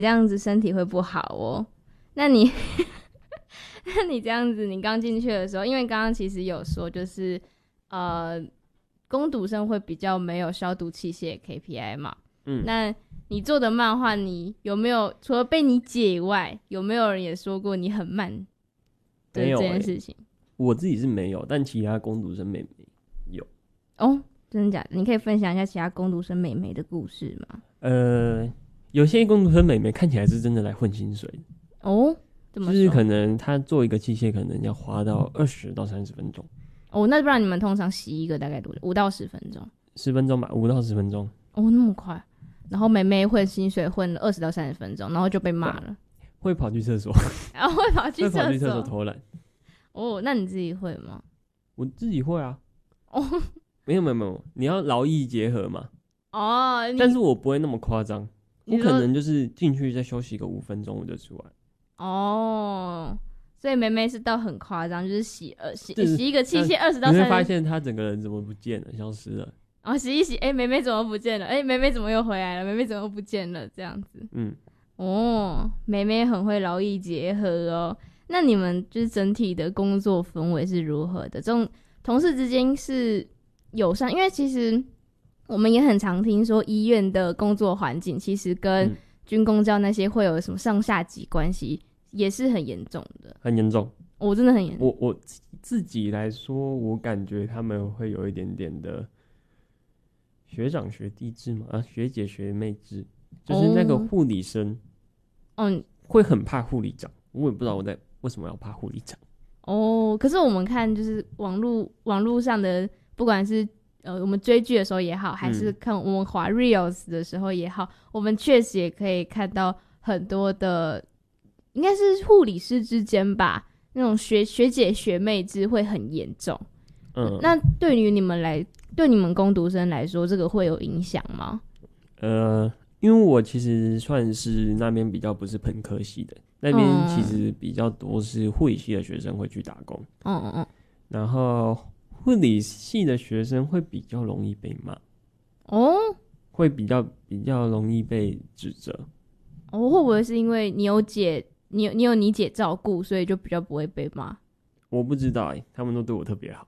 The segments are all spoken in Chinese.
这样子身体会不好哦。那你那你这样子，你刚进去的时候，因为刚刚其实有说就是工读生会比较没有消毒器械 KPI 嘛，那你做的漫画，你有没有除了被你姐以外，有没有人也说过你很慢的这件事情？ 我自己是没有，但其他工读生妹妹有。 哦，真的假的？你可以分享一下其他工读生妹妹的故事吗？ 有些工读生妹妹看起来是真的来混薪水的哦，怎么说？ 就是可能她做一个器械可能要花到20到30分钟。 哦，那不然你们通常洗一个大概多久？5到10分钟 ？10分钟吧，5到10分钟。 哦，那么快？然后妹妹混薪水混了20到30分钟，然后就被骂了。 会跑去厕所， 然后会跑去厕所偷懒。 哦，那你自己会吗？ 我自己会啊。 哦， 没有，你要劳逸结合嘛。 哦， 但是我不会那么夸张，我可能就是进去再休息个5分钟我就出来。 哦，所以妹妹是到很夸张，就是洗一个器械20到30， 你会发现她整个人怎么不见了，消失了。 然后洗一洗，妹妹怎么不见了？妹妹怎么又回来了？妹妹怎么不见了？这样子。哦，妹妹很会劳逸结合哦。那你们就是整体的工作氛围是如何的？这种同事之间是友善，因为其实我们也很常听说医院的工作环境其实跟军公教那些会有什么上下级关系，也是很严重的。 很严重。 真的很严重。 我自己来说，我感觉他们会有一点点的学长学弟制嘛，学姐学妹制，就是那个护理生，会很怕护理长。我也不知道为什么要怕护理长。 可是我们看就是网络上的，不管是我们追剧的时候也好，还是看我们滑 reels 的时候也好，我们确实也可以看到很多的，应该是护理师之间吧，那种学姐学妹制会很严重。那对于你们工读生来说，这个会有影响吗？ 因为我其实算是那边比较不是本科系的，那边其实比较多是护理系的学生会去打工。然后护理系的学生会比较容易被骂。会比较容易被指责。 会不会是因为你有你姐照顾，所以就比较不会被骂？ 我不知道他们都对我特别好。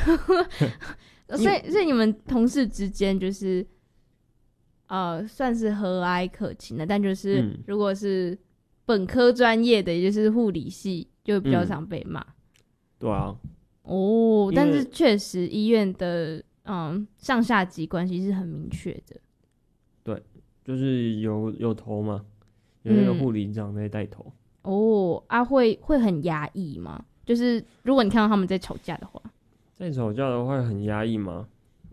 所以你们同事之间就是算是和蔼可亲的，但就是如果是本科专业的，也就是护理系，就比较常被骂。 对啊。 但是确实医院的上下级关系是很明确的。 对，就是有头嘛，有那个护理长在带头。 会很压抑吗？就是如果你看到他们在吵架的话， 很压抑吗？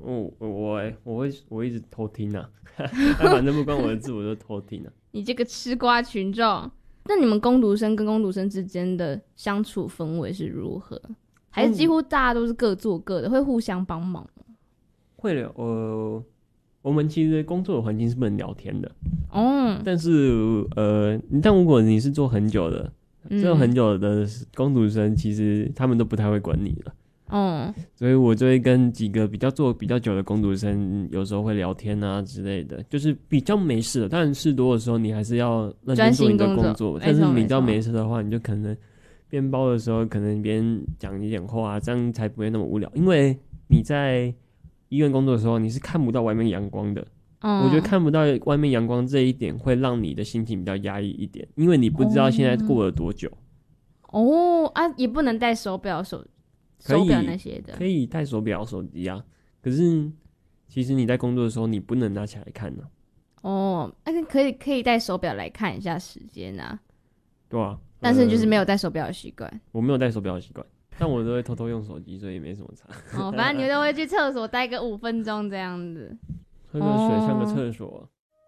我一直偷听啊。反正不关我的事，我就偷听啊。 你这个吃瓜群众。那你们工读生跟工读生之间的相处氛围是如何？还是几乎大家都是各做各的，会互相帮忙吗？ 会的。我们其实工作的环境是不能聊天的。但是如果你是做很久的工读生，其实他们都不太会管你了。所以我就会跟几个做比较久的工读生有时候会聊天啊之类的，就是比较没事的。当然事多的时候你还是要认真做你的工作，但是比较没事的话，你就可能边包的时候可能边讲一点话，这样才不会那么无聊。因为你在医院工作的时候，你是看不到外面阳光的。我觉得看不到外面阳光这一点会让你的心情比较压抑一点，因为你不知道现在过了多久。 也不能带手表手表那些的。 可以带手表手机啊，可是其实你在工作的时候你不能拿起来看呢。 可以带手表来看一下时间啊。 对啊。 但是就是没有带手表的习惯。 我没有带手表的习惯，但我都会偷偷用手机，所以没什么差。 反正你都会去厕所待个5分钟这样子， 喝个水上个厕所。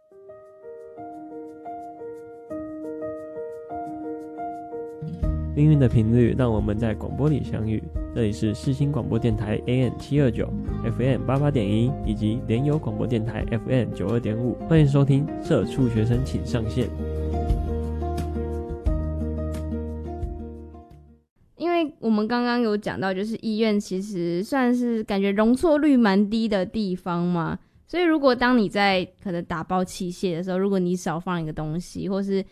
命运的频率让我们在广播里相遇，这里是世新广播电台 AM729 FM88.1 以及联友广播电台 FM92.5， 欢迎收听社畜学生请上线。 因为我们刚刚有讲到就是医院其实算是感觉容错率蛮低的地方嘛， 所以如果当你在可能打包器械的时候，如果你少放一个东西，或是